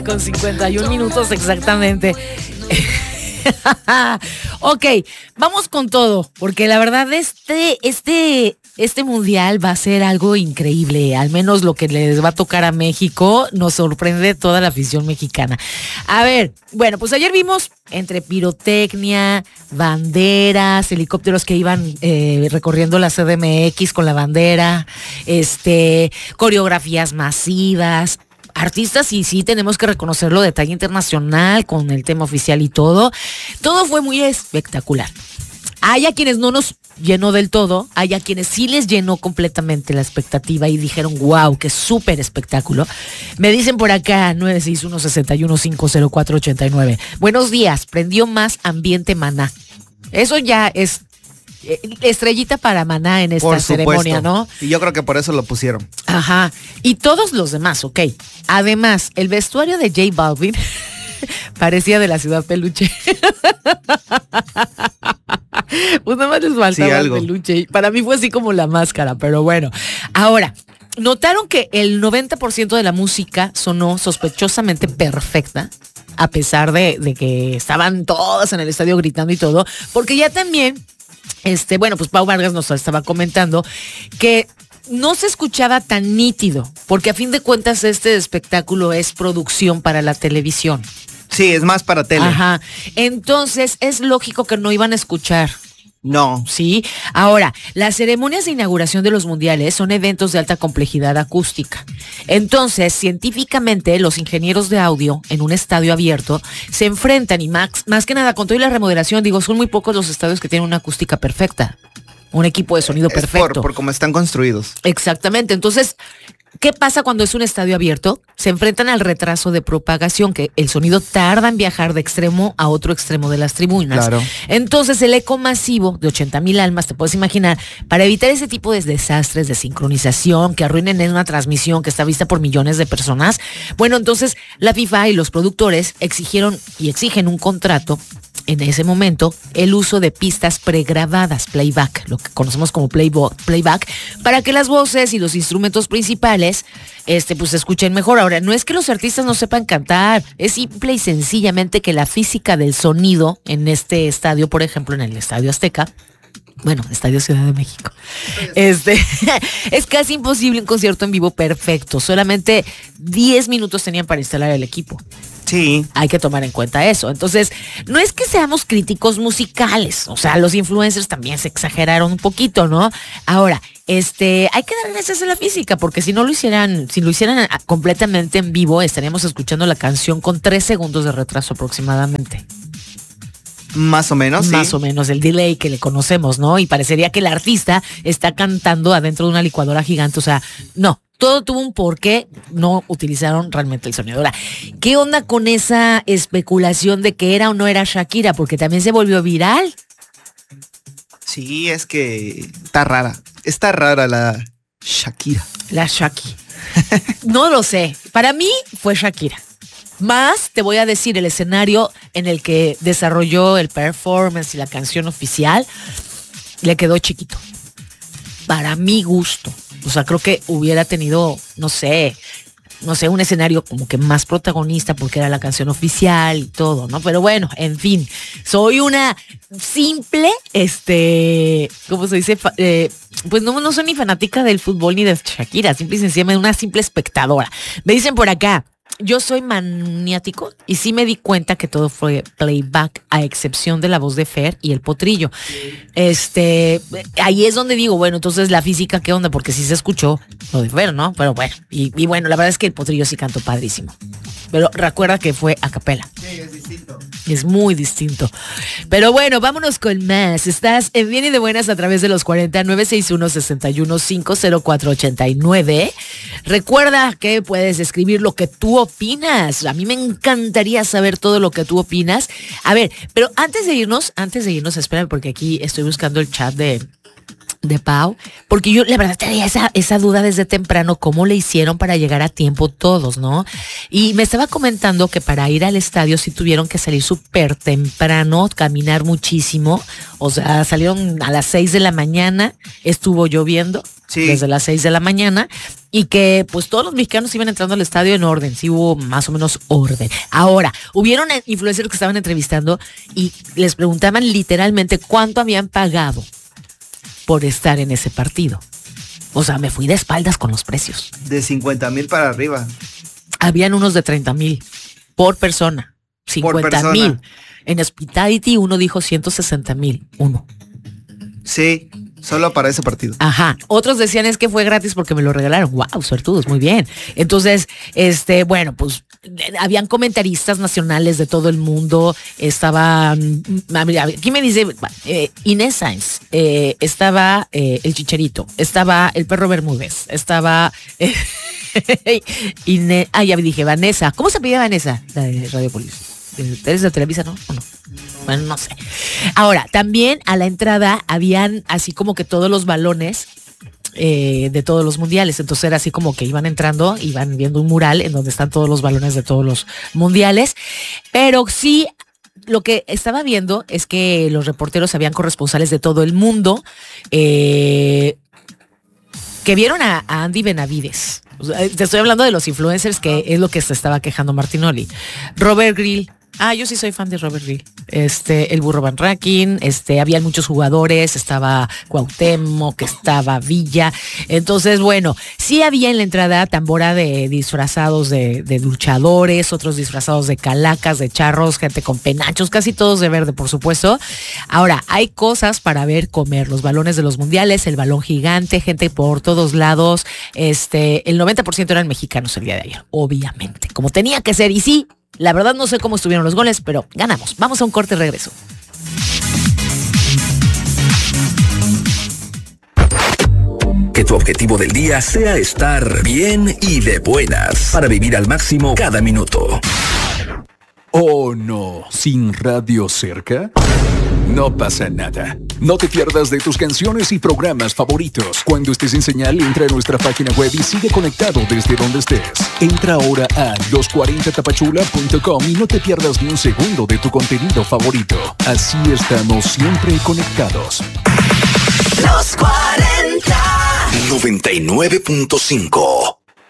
Con 51 minutos exactamente. Ok, vamos con todo, porque la verdad este mundial va a ser algo increíble, al menos lo que les va a tocar a México nos sorprende toda la afición mexicana. A ver, bueno, pues ayer vimos entre pirotecnia, banderas, helicópteros que iban recorriendo la CDMX con la bandera, coreografías masivas. Artistas, y sí tenemos que reconocerlo, de talla internacional, con el tema oficial y todo. Todo fue muy espectacular. Hay a quienes no nos llenó del todo, hay a quienes sí les llenó completamente la expectativa y dijeron, wow, qué súper espectáculo. Me dicen por acá, 961-61-504-89. Buenos días, prendió más ambiente Maná. Eso ya es estrellita para Maná en esta ceremonia, ¿no? Y yo creo que por eso lo pusieron. Ajá. Y todos los demás, ok. Además, el vestuario de J Balvin parecía de la Ciudad Peluche. Pues nada más les faltaba el peluche. Para mí fue así como la máscara, pero bueno. Ahora, ¿notaron que el 90% de la música sonó sospechosamente perfecta? A pesar de que estaban todos en el estadio gritando y todo. Porque ya también... bueno, pues Pau Vargas nos estaba comentando que no se escuchaba tan nítido, porque a fin de cuentas este espectáculo es producción para la televisión. Sí, es más para tele. Ajá. Entonces es lógico que no iban a escuchar. No. Sí. Ahora, las ceremonias de inauguración de los mundiales son eventos de alta complejidad acústica. Entonces, científicamente, los ingenieros de audio en un estadio abierto se enfrentan y más que nada con toda la remodelación, digo, son muy pocos los estadios que tienen una acústica perfecta. Un equipo de sonido perfecto. Por cómo están construidos. Exactamente. Entonces, ¿qué pasa cuando es un estadio abierto? Se enfrentan al retraso de propagación, que el sonido tarda en viajar de extremo a otro extremo de las tribunas. Claro. Entonces, el eco masivo de 80,000 almas, te puedes imaginar, para evitar ese tipo de desastres de sincronización que arruinen en una transmisión que está vista por millones de personas, bueno, entonces la FIFA y los productores exigieron y exigen un contrato en ese momento el uso de pistas pregrabadas, playback, lo que conocemos como playback, para que las voces y los instrumentos principales pues se escuchen mejor. Ahora, no es que los artistas no sepan cantar, es simple y sencillamente que la física del sonido en este estadio, por ejemplo, en el Estadio Azteca, bueno, Estadio Ciudad de México, es casi imposible un concierto en vivo perfecto. Solamente 10 minutos tenían para instalar el equipo. Sí. Hay que tomar en cuenta eso. Entonces, no es que seamos críticos musicales, o sea, los influencers también se exageraron un poquito, ¿no? Ahora, hay que dar gracias a la física, porque si lo hicieran completamente en vivo, estaríamos escuchando la canción con 3 segundos de retraso aproximadamente. Más o menos, sí. Más o menos, el delay que le conocemos, ¿no? Y parecería que el artista está cantando adentro de una licuadora gigante, o sea, no. Todo tuvo un porqué, no utilizaron realmente el sonido. Ahora, ¿qué onda con esa especulación de que era o no era Shakira? Porque también se volvió viral. Sí, es que está rara. Está rara la Shakira. La Shaki. No lo sé. Para mí fue Shakira. Más te voy a decir, el escenario en el que desarrolló el performance y la canción oficial le quedó chiquito. Para mi gusto. O sea, creo que hubiera tenido, no sé, un escenario como que más protagonista porque era la canción oficial y todo, ¿no? Pero bueno, en fin, soy una simple, ¿cómo se dice? Pues no soy ni fanática del fútbol ni de Shakira, simple y sencillamente una simple espectadora. Me dicen por acá, yo soy maniático y sí me di cuenta que todo fue playback, a excepción de la voz de Fer y el potrillo. Ahí es donde digo, bueno, entonces la física, ¿qué onda? Porque sí se escuchó lo de Fer, ¿no? Pero bueno, y bueno, la verdad es que el potrillo sí cantó padrísimo. Pero recuerda que fue a capela. Sí, es distinto. Es muy distinto. Pero bueno, vámonos con más. Estás en Bien y de Buenas a través de los 40-961-61-504-89. Recuerda que puedes escribir lo que tú opinas. A mí me encantaría saber todo lo que tú opinas. A ver, pero antes de irnos, espérame, porque aquí estoy buscando el chat de Pau, porque yo la verdad tenía esa duda desde temprano, cómo le hicieron para llegar a tiempo todos, ¿no? Y me estaba comentando que para ir al estadio sí tuvieron que salir súper temprano, caminar muchísimo, o sea, salieron a las 6 de la mañana, estuvo lloviendo desde las 6 de la mañana, y que pues todos los mexicanos iban entrando al estadio en orden, sí hubo más o menos orden. Ahora, hubieron influencers que estaban entrevistando y les preguntaban literalmente cuánto habían pagado por estar en ese partido. O sea, me fui de espaldas con los precios. De 50,000 para arriba. Habían unos de 30,000 por persona. 50,000. En Hospitality uno dijo 160,000. Uno. Sí, solo para ese partido. Ajá. Otros decían es que fue gratis porque me lo regalaron. Wow, suertudos, muy bien. Entonces, bueno, pues habían comentaristas nacionales de todo el mundo. Estaba, aquí me dice Inés Sainz, estaba el Chicharito, estaba el Perro Bermúdez, estaba Inés, ya me dije Vanessa. ¿Cómo se apellida Vanessa? La de Radiopolis. ¿Eres de Televisa, no? ¿O no? Bueno, no sé. Ahora, también a la entrada habían así como que todos los balones de todos los mundiales. Entonces era así como que iban entrando, iban viendo un mural en donde están todos los balones de todos los mundiales. Pero sí, lo que estaba viendo es que los reporteros habían corresponsales de todo el mundo que vieron a Andy Benavides. O sea, te estoy hablando de los influencers, que es lo que se estaba quejando Martinoli. Robert Grill. Yo sí soy fan de Robert Grill. El Burro Van Rankin, habían muchos jugadores, estaba Cuauhtémoc, estaba Villa. Entonces, bueno, sí había en la entrada tambora de disfrazados de luchadores, otros disfrazados de calacas, de charros, gente con penachos, casi todos de verde, por supuesto. Ahora, hay cosas para ver comer, los balones de los mundiales, el balón gigante, gente por todos lados. El 90% eran mexicanos el día de ayer, obviamente, como tenía que ser. Y sí, la verdad no sé cómo estuvieron los goles, pero ganamos. Vamos a un corte y regreso. Que tu objetivo del día sea estar bien y de buenas para vivir al máximo cada minuto. ¿Oh no? ¿Sin radio cerca? No pasa nada. No te pierdas de tus canciones y programas favoritos. Cuando estés en señal, entra a nuestra página web y sigue conectado desde donde estés. Entra ahora a los40tapachula.com y no te pierdas ni un segundo de tu contenido favorito. Así estamos siempre conectados. Los 40 99.5